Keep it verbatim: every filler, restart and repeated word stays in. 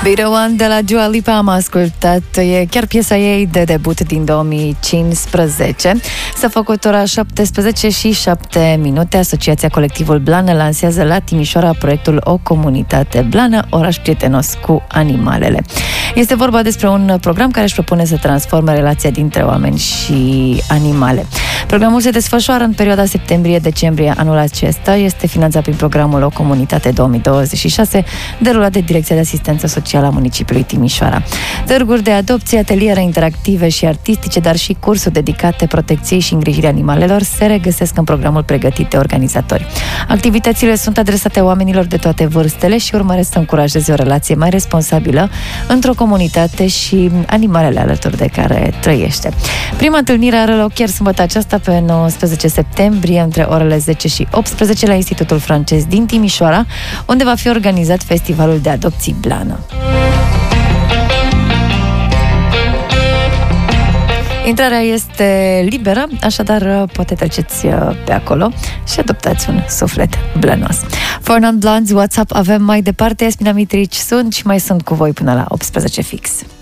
Be The One de la Dua Lipa am ascultat. E chiar piesa ei de debut din două mii cincisprezece. S-a făcut ora șaptesprezece și șapte minute. Asociația Colectivul Blană lansează la Timișoara proiectul O Comunitate Blană, oraș prietenos cu animalele. Este vorba despre un program care își propune să transforme relația dintre oameni și animale. Programul se desfășoară în perioada septembrie-decembrie anul acesta. Este finanțat prin programul O Comunitate două mii douăzeci și șase, derulat de Direcția de Asistență Socială a municipiului Timișoara. Târguri de adopție, ateliere interactive și artistice, dar și cursuri dedicate protecției și îngrijirii animalelor se regăsesc în programul pregătit de organizatori. Activitățile sunt adresate oamenilor de toate vârstele și urmăresc să încurajeze o relație mai responsabilă într-o comunitate și animalele alături de care trăiește. Prima întâlnire are loc chiar sâmbătă aceasta, pe nouăsprezece septembrie, între orele zece și optsprezece, la Institutul Francez din Timișoara, unde va fi organizat Festivalul de Adopții Blană. Intrarea este liberă, așadar poate treceți pe acolo și adoptați un suflet blănos. For Non-Blondes, WhatsApp avem mai departe. Yasmina Mitrici sunt și mai sunt cu voi până la optsprezece fix.